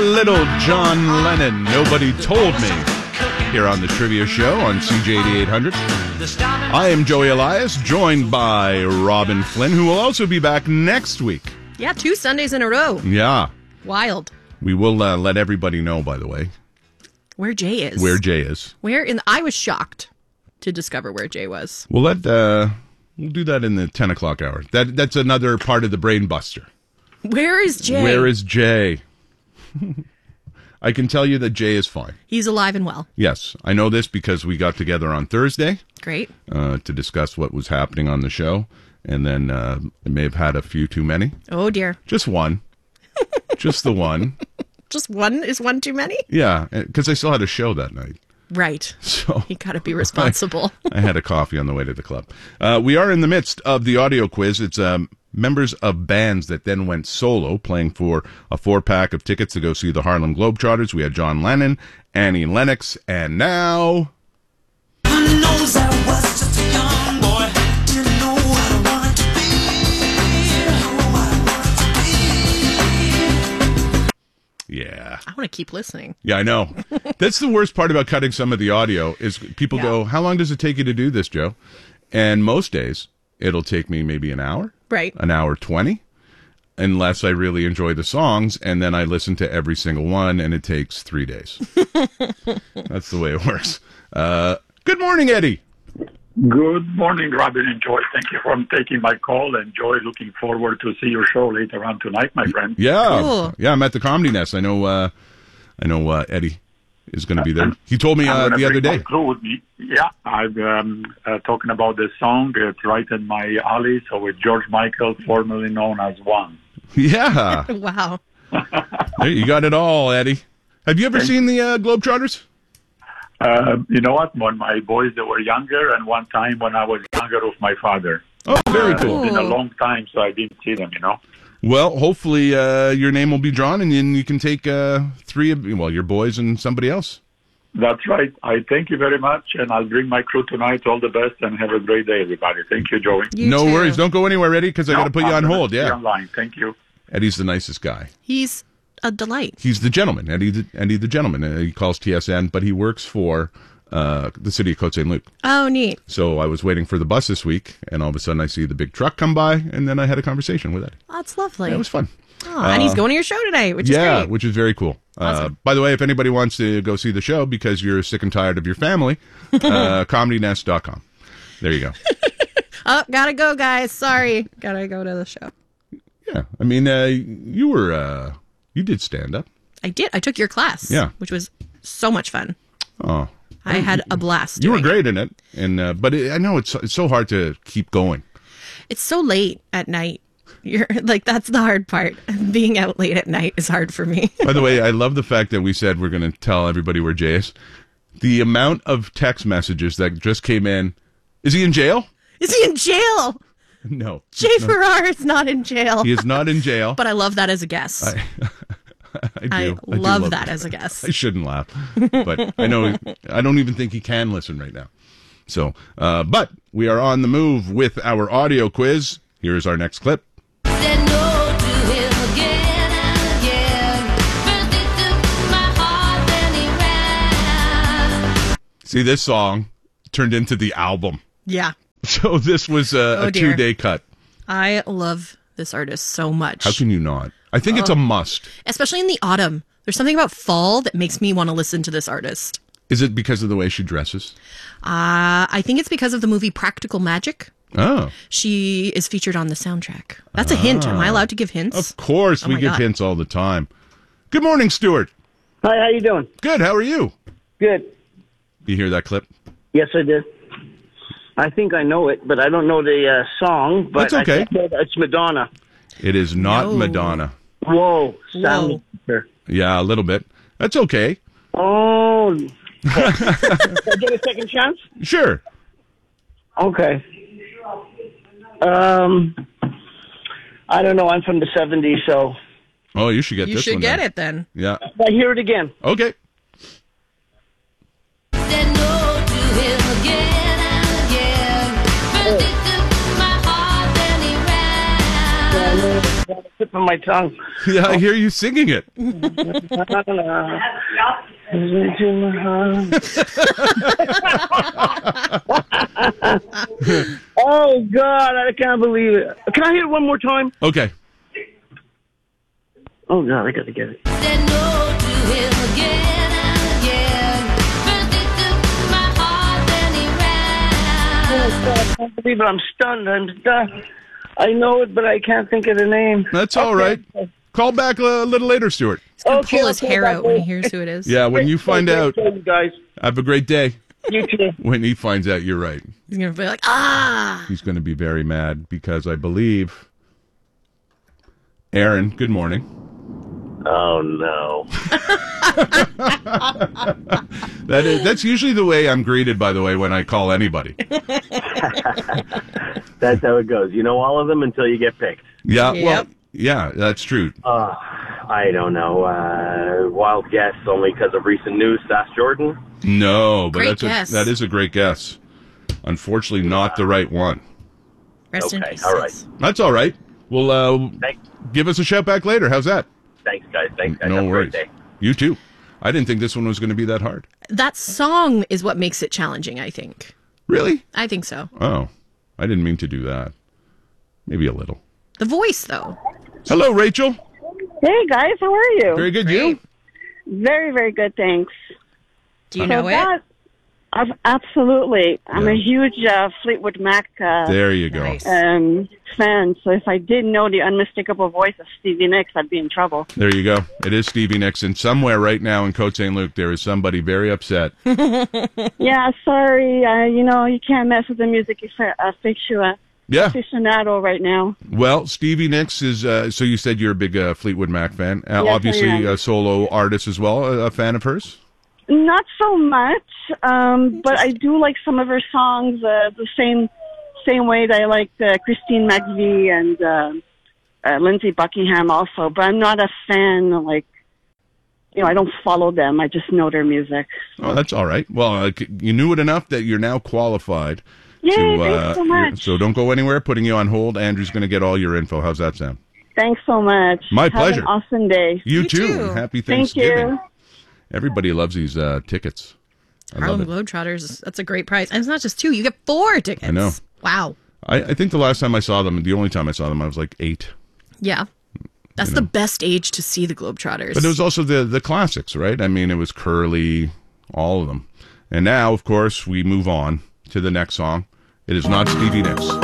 little John Lennon, Nobody Told Me, here on the Trivia Show on CJD 800. I am Joey Elias, joined by Robin Flynn, who will also be back next week. Yeah, 2 Sundays in a row. Yeah. Wild. We will let everybody know, by the way. Where Jay is. I was shocked to discover where Jay was. We'll do that in the 10 o'clock hour. That's another part of the Brain Buster. Where is Jay? Where is Jay? I can tell you that Jay is fine. He's alive and well. Yes, I know this because we got together on Thursday. Great. To discuss what was happening on the show. And then I may have had a few too many. Oh, dear. Just one. Just the one. Just one? Is one too many? Yeah, because I still had a show that night. Right. So you got to be responsible. I had a coffee on the way to the club. We are in the midst of the audio quiz. It's members of bands that then went solo, playing for a 4-pack of tickets to go see the Harlem Globetrotters. We had John Lennon, Annie Lennox, and now... Who knows I was just a young boy, didn't know what I wanted to be. Yeah. I want to keep listening. Yeah, I know. That's the worst part about cutting some of the audio is people go, how long does it take you to do this, Joe? And most days, it'll take me maybe an hour. Right. An hour 20, unless I really enjoy the songs, and then I listen to every single one, and it takes 3 days. That's the way it works. Good morning, Eddie. Good morning, Robin and Joy. Thank you for taking my call, and Joy, looking forward to see your show later on tonight, my friend. Yeah, cool. Yeah, I'm at the Comedy Nest. I know Eddie is going to be there. He told me the other day. Crew with me. Yeah, I'm talking about the song. It's right in my alley. So with George Michael, formerly known as One. Yeah. Wow. Hey, you got it all, Eddie. Have you ever seen the Globetrotters? You know what? When my boys they were younger, and one time when I was younger with my father. Oh, very cool. It's been a long time, so I didn't see them, Well, hopefully your name will be drawn, and then you can take 3 of your boys and somebody else. That's right. I thank you very much, and I'll bring my crew tonight. All the best, and have a great day, everybody. Thank you, Joey. No worries. Don't go anywhere, Eddie, because I got to put you on hold. Yeah. Online. Thank you. Eddie's the nicest guy. He's a delight. He's the gentleman. Eddie the gentleman. He calls TSN, but he works for the city of Côte St. Luc. Oh, neat. So I was waiting for the bus this week, and all of a sudden I see the big truck come by, and then I had a conversation with Eddie. Oh, that's lovely. Yeah, it was fun. Oh, and he's going to your show tonight, which is great. Yeah, which is very cool. Awesome. By the way, if anybody wants to go see the show because you're sick and tired of your family, comedynest.com. There you go. Oh, gotta go, guys. Sorry. Gotta go to the show. Yeah. I mean, you did stand-up. I did. I took your class. Yeah. Which was so much fun. Oh. I had a blast You doing were great in it. And but I know it's so hard to keep going. It's so late at night. You're like, that's the hard part. Being out late at night is hard for me. By the way, I love the fact that we said we're going to tell everybody where Jay is. The amount of text messages that just came in. Is he in jail? Is he in jail? No. Jay Farrar is not in jail. He is not in jail. But I love that as a guess. I love that as a guess. I shouldn't laugh. But I don't even think he can listen right now. So, but we are on the move with our audio quiz. Here's our next clip. Said no to him again and again. First he took my heart, then he ran. See, this song turned into the album. Yeah. So this was a 2-day cut. I love this artist so much. How can you not? I think it's a must. Especially in the autumn. There's something about fall that makes me want to listen to this artist. Is it because of the way she dresses? I think it's because of the movie Practical Magic. Oh. She is featured on the soundtrack. That's a hint. Am I allowed to give hints? Of course, we give hints all the time. Good morning, Stuart. Hi, how you doing? Good, how are you? Good. You hear that clip? Yes, I did. I think I know it, but I don't know the song. But That's okay. I think it's Madonna. It is not No. Madonna. Whoa. Sound. Yeah, a little bit. That's okay. Oh. Can I get a second chance? Sure. Okay. I don't know. I'm from the 70s, so. Oh, you should get You this should one. get then. it then. Yeah. I hear it again. Okay. Said no to him again and again. First he took my heart, then he ran. on the tip of my tongue. Yeah, I hear you singing it. Oh, God, I can't believe it. Can I hear it one more time? Okay. Oh, God, I got to get it. Said no to him again and again. First he took my heart, then he Oh, ran. God, I can't believe it. I'm stunned. I know it, but I can't think of the name. That's all right. Call back a little later, Stuart. He's gonna Okay, pull his okay, hair bye, out when he bye. hears who it is. Yeah, when you find out, Great show, you guys. have a great day. You too. When he finds out, you're right. He's gonna be like, ah. He's going to be very mad because I believe. Aaron, good morning. Oh no. That's usually the way I'm greeted, by the way, when I call anybody. That's how it goes. You know all of them until you get picked. Yeah, Yep. well, yeah, that's true. I don't know. Wild guess only because of recent news. Sass Jordan. No, but Great guess. that is a great guess. Unfortunately, not the right one. Rest in Okay, peace. all right. That's all right. Well, Thanks, give us a shout back later. How's that? thanks, guys. Thanks, guys. No Have a worries. great day. You too. I didn't think this one was going to be that hard. That song is what makes it challenging, I think. Really? I think so. Oh, I didn't mean to do that. Maybe a little. The voice, though. Hello, Rachel. Hey guys, how are you? Very good. Great. You? Very, very good, thanks. Do you know it? Absolutely. I'm Yeah. a huge Fleetwood Mac There you go. Nice. fan, so if I didn't know the unmistakable voice of Stevie Nicks, I'd be in trouble. There you go. It is Stevie Nicks. And somewhere right now in Côte St. Luc, there is somebody very upset. Yeah, sorry. You can't mess with the music aficionado Yeah. right now. Well, Stevie Nicks is, so you said you're a big Fleetwood Mac fan. I Obviously, am. a solo artist as well, a fan of hers? Not so much, but I do like some of her songs the same way that I liked Christine McVie and Lindsey Buckingham also. But I'm not a fan, I don't follow them. I just know their music. Oh, that's all right. Well, you knew it enough that you're now qualified. Yay, thanks so much. So don't go anywhere. Putting you on hold. Andrew's going to get all your info. How's that sound? Thanks so much. My Have pleasure. an awesome day. You You too. too. Happy Thank Thanksgiving. you. Everybody loves these tickets. I love Harlem it. Globetrotters, that's a great prize. And it's not just 2, you get 4 tickets. I know. Wow. I think the last time I saw them, the only time I saw them, I was like 8. Yeah. That's the best age to see the Globetrotters. But it was also the classics, right? I mean, it was Curly, all of them. And now, of course, we move on to the next song. It is not Stevie Nicks.